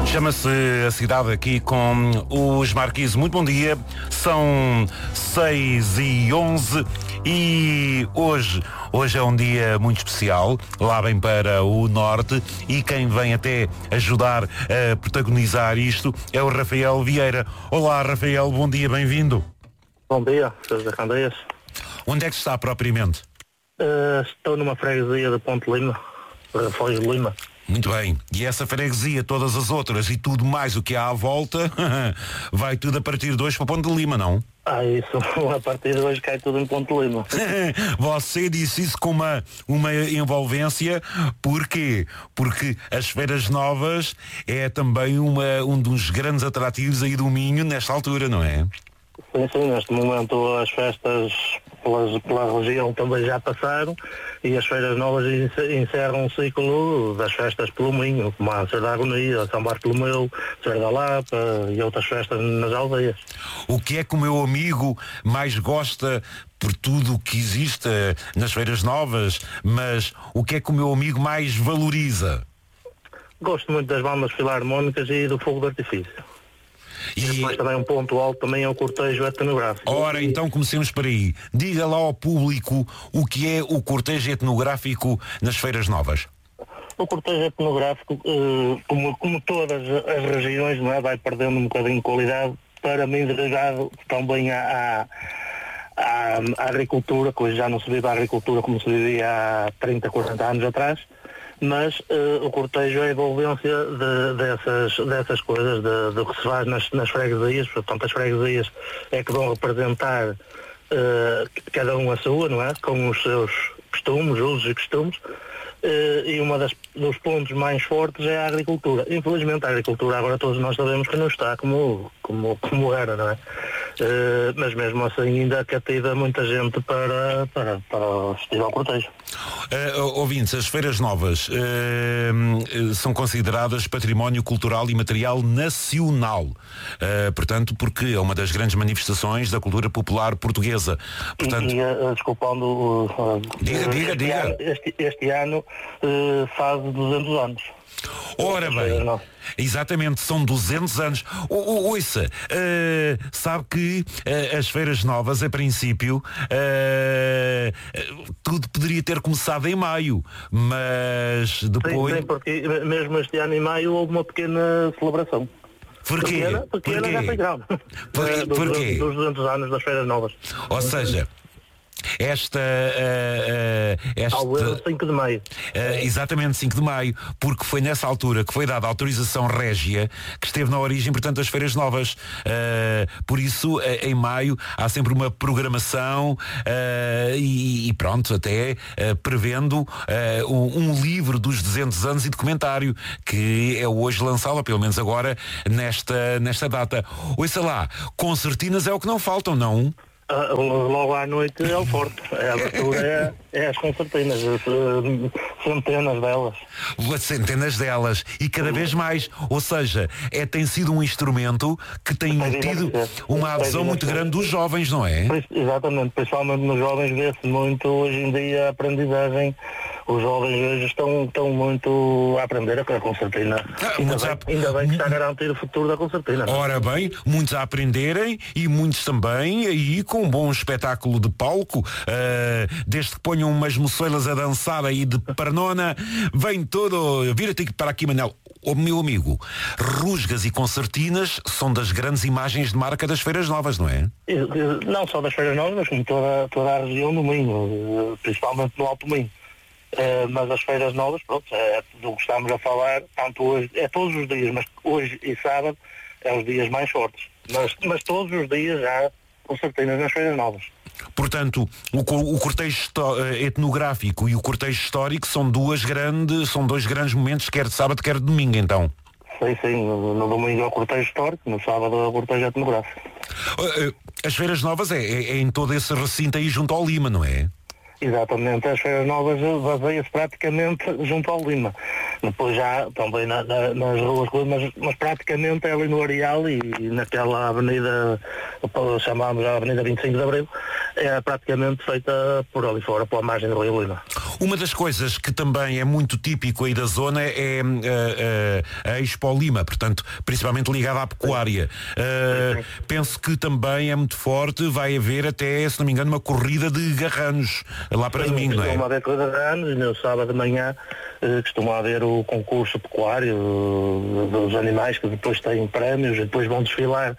Chama-se a cidade aqui com os Marquises. Muito bom dia, são 6h11 e hoje é um dia muito especial, lá bem para o norte, e quem vem até ajudar a protagonizar isto é o Rafael Vieira. Olá Rafael, bom dia, bem-vindo. Bom dia, José Candeias. Onde é que está propriamente? Estou numa freguesia de Ponte Lima, Foz de Lima. Muito bem. E essa freguesia, todas as outras e tudo mais o que há à volta, vai tudo a partir de hoje para Ponte de Lima, não? Isso. A partir de hoje cai tudo em Ponte de Lima. Você disse isso com uma envolvência. Porquê? Porque as Feiras Novas é também um dos grandes atrativos aí do Minho nesta altura, não é? Sim, neste momento as festas pela região também já passaram e as Feiras Novas encerram o ciclo das festas pelo Minho, como a Ser da Agonia, São Bartolomeu, Ser da Lapa e outras festas nas aldeias. O que é que o meu amigo mais gosta por tudo o que existe nas Feiras Novas, mas o que é que o meu amigo mais valoriza? Gosto muito das bandas filarmónicas e do fogo de artifício. E depois também um ponto alto também é o cortejo etnográfico. Ora, então comecemos por aí. Diga lá ao público o que é o cortejo etnográfico nas Feiras Novas. O cortejo etnográfico, como todas as regiões, não é, vai perdendo um bocadinho de qualidade, para mim ligado também à agricultura, que hoje já não se vive a agricultura como se vivia há 30, 40 anos atrás. Mas o cortejo é a envolvência dessas coisas, do que se faz nas freguesias. Portanto, as freguesias é que vão representar cada um a sua, não é? Com os seus costumes, usos e costumes. E dos pontos mais fortes é a agricultura. Infelizmente a agricultura agora todos nós sabemos que não está como era, não é? Mas mesmo assim ainda cativa muita gente para o Festival Cortejo. Ouvintes, as Feiras Novas são consideradas património cultural e material nacional, portanto, porque é uma das grandes manifestações da cultura popular portuguesa. Portanto, diga. Este ano faz 200 anos. Ora bem, exatamente, são 200 anos. Ouça, sabe que as Feiras Novas, a princípio, tudo poderia ter começado em maio, mas depois... Sim, porque mesmo este ano em maio houve uma pequena celebração. Porquê? Pequena já foi grande. Porquê? Dos 200 anos das Feiras Novas. Ou seja... Esta 5 de maio. Exatamente, 5 de maio, porque foi nessa altura que foi dada a autorização régia que esteve na origem, portanto, das Feiras Novas. Por isso, em maio, há sempre uma programação e pronto, até prevendo um livro dos 200 anos e documentário, que é hoje lançado, ou pelo menos agora, nesta data. Ouça lá, concertinas é o que não faltam, não? Logo à noite é o forte. A abertura é as concertinas, centenas delas. E cada vez mais. Ou seja, tem sido um instrumento que tem tido uma adesão muito grande dos jovens, não é? Exatamente, principalmente nos jovens vê-se muito hoje em dia a aprendizagem. Os jovens hoje estão muito a aprender a concertina. Ainda bem que está garantido o futuro da concertina. Ora bem, muitos a aprenderem e muitos também aí com um bom espetáculo de palco, desde que ponham umas moçoilas a dançar aí de pernona, vem todo, vira-te para aqui, Manel. O meu amigo, rusgas e concertinas são das grandes imagens de marca das Feiras Novas, não é? Não só das Feiras Novas, mas como toda a região do Minho, principalmente no Alto Minho. Mas as Feiras Novas, pronto, é do que estamos a falar, tanto hoje, é todos os dias, mas hoje e sábado é os dias mais fortes. Mas todos os dias há concertinas nas Feiras Novas. Portanto, o cortejo etnográfico e o cortejo histórico são dois grandes momentos, quer de sábado, quer de domingo, então. Sim, no domingo é o cortejo histórico, no sábado é o cortejo etnográfico. As Feiras Novas é em todo esse recinto aí junto ao Lima, não é? Exatamente, as Feiras Novas baseia-se praticamente junto ao Lima. Depois já também nas ruas, mas praticamente é ali no Areal e naquela avenida, chamámos a Avenida 25 de Abril, é praticamente feita por ali fora, pela margem do Rio Lima. Uma das coisas que também é muito típico aí da zona é a Expo Lima, portanto, principalmente ligada à pecuária. Penso que também é muito forte, vai haver até, se não me engano, uma corrida de garranos lá para domingo, não é? Costuma haver corrida de garranos, no sábado de manhã costuma haver o concurso pecuário dos animais, que depois têm prémios e depois vão desfilar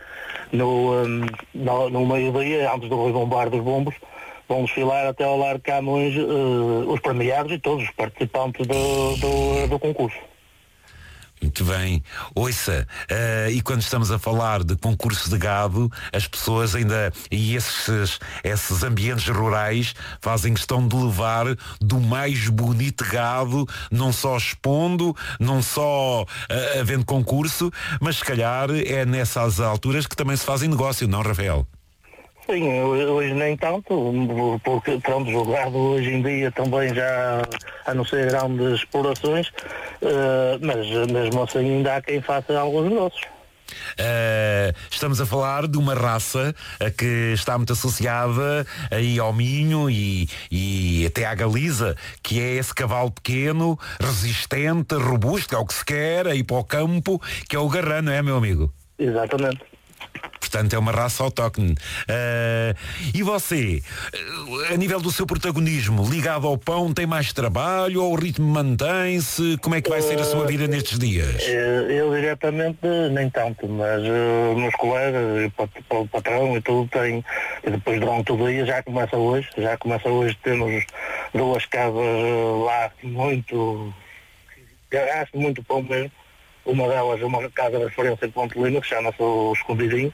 no meio-dia, antes do rebombar dos bombos, vão desfilar até ao Largo de Camões os premiados e todos os participantes do concurso. Muito bem. Ouça, e quando estamos a falar de concurso de gado, as pessoas ainda, e esses ambientes rurais, fazem questão de levar do mais bonito gado, não só expondo, não só havendo concurso, mas se calhar é nessas alturas que também se fazem negócio, não, Rafael? Sim, hoje nem tanto, porque pronto, o gado hoje em dia também já, a não ser grandes explorações, mas mesmo assim ainda há quem faça alguns negócios. Estamos a falar de uma raça que está muito associada aí ao Minho e até à Galiza, que é esse cavalo pequeno, resistente, robusto, que é o que se quer, aí para o campo, que é o garrano, não é, meu amigo? Exatamente. Portanto, é uma raça autóctone. E você, a nível do seu protagonismo, ligado ao pão, tem mais trabalho ou o ritmo mantém-se? Como é que vai ser a sua vida nestes dias? Eu diretamente nem tanto, mas meus colegas, o patrão e tudo tem, e depois durante o dia já começa hoje, temos 2 casas lá muito, acho muito pão mesmo. Uma delas é uma casa de referência em Ponte Lima, que chama-se o Escondidinho.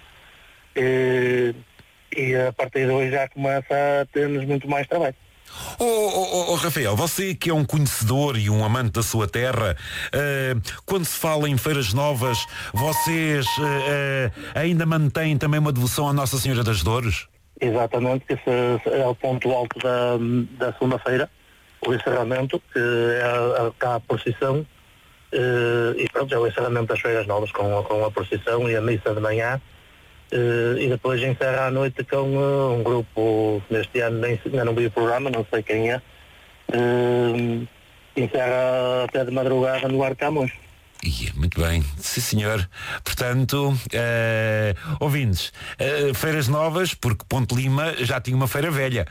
E a partir de hoje já começa a termos muito mais trabalho. Rafael, você que é um conhecedor e um amante da sua terra, quando se fala em feiras novas, vocês ainda mantêm também uma devoção à Nossa Senhora das Dores? Exatamente, que esse é o ponto alto da segunda-feira, o encerramento, que é cá a procissão, e pronto, é o encerramento das feiras novas com a procissão e a missa de manhã. E depois encerra a noite com um grupo, neste ano ainda não vi o programa, não sei quem é, encerra até de madrugada no Largo de Camões. Muito bem, sim senhor. Portanto, ouvintes, feiras novas, porque Ponte Lima já tinha uma feira velha.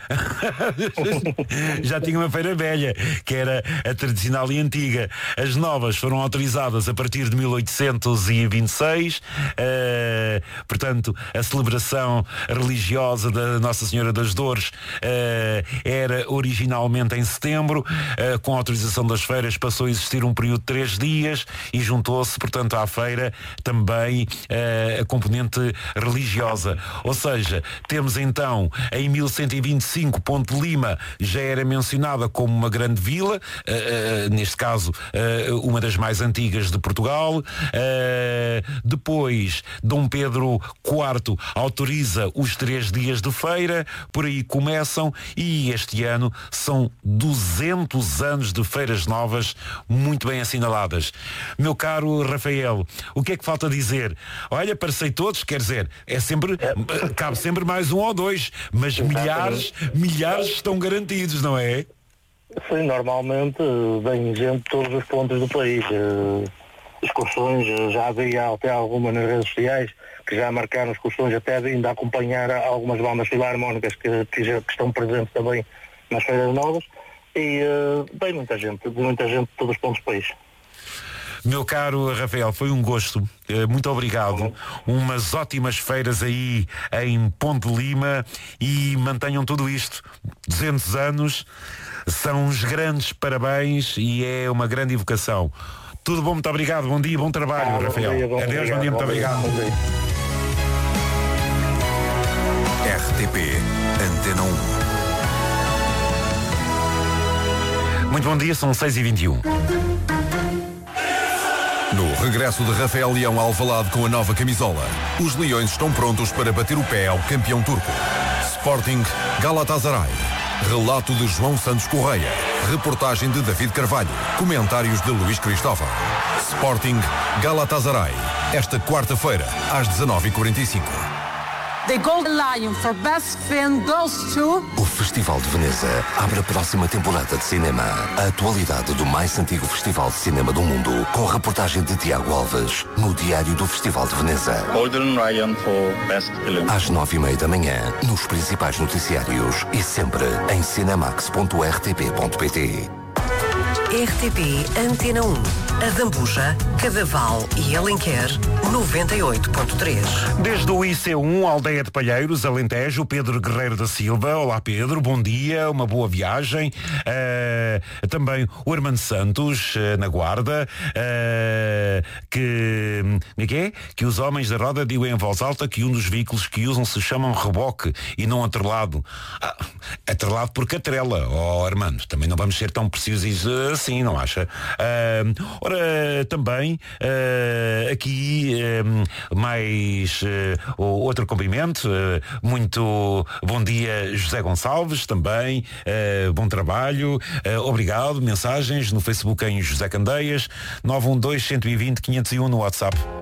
Já tinha uma feira velha, que era a tradicional e antiga. As novas foram autorizadas a partir de 1826. Portanto, a celebração religiosa da Nossa Senhora das Dores era originalmente em setembro. Com a autorização das feiras passou a existir um período de 3 dias e juntou-se, portanto, à feira também a componente religiosa. Ou seja, temos então, em 1125, Ponte Lima já era mencionada como uma grande vila, neste caso, uma das mais antigas de Portugal. Depois, Dom Pedro IV autoriza os 3 dias de feira, por aí começam, e este ano são 200 anos de feiras novas, muito bem assinaladas. Meu caro Rafael, o que é que falta dizer? Olha, parecei todos, quer dizer, cabe sempre mais 1 ou 2, mas milhares estão garantidos, não é? Sim, normalmente vem gente de todos os pontos do país. Excursões, já havia até algumas nas redes sociais que já marcaram excursões, até vindo a acompanhar algumas bandas filarmónicas que estão presentes também nas feiras novas, e vem muita gente de todos os pontos do país. Meu caro Rafael, foi um gosto. Muito obrigado. Umas ótimas feiras aí em Ponte Lima e mantenham tudo isto. 200 anos, são uns grandes parabéns e é uma grande evocação. Tudo bom, muito obrigado. Bom dia, bom trabalho, Rafael. Adeus, bom dia, muito obrigado. RTP Antena 1. Muito bom dia, são 6h21. No regresso de Rafael Leão ao Alvalade com a nova camisola, os Leões estão prontos para bater o pé ao campeão turco. Sporting Galatasaray. Relato de João Santos Correia. Reportagem de David Carvalho. Comentários de Luís Cristóvão. Sporting Galatasaray. Esta quarta-feira, às 19h45. The Golden Lion for Best Film goes to... O Festival de Veneza abre a próxima temporada de cinema. A atualidade do mais antigo festival de cinema do mundo, com a reportagem de Tiago Alves, no Diário do Festival de Veneza. Golden Lion for Best Film. Às 9:30 da manhã, nos principais noticiários e sempre em cinemax.rtp.pt. RTP Antena 1, a Zambuja, Cadaval e Alenquer, 98.3. Desde o IC1, Aldeia de Palheiros, Alentejo, Pedro Guerreiro da Silva. Olá Pedro, bom dia, uma boa viagem. Também o Armando Santos, na Guarda, que os homens da roda digam em voz alta que um dos veículos que usam se chamam reboque e não atrelado. Atrelado porque atrela, Armando, também não vamos ser tão precisos assim, não acha? Também aqui mais outro cumprimento, muito bom dia José Gonçalves, também bom trabalho, obrigado, mensagens no Facebook em José Candeias, 912-120-501 no WhatsApp.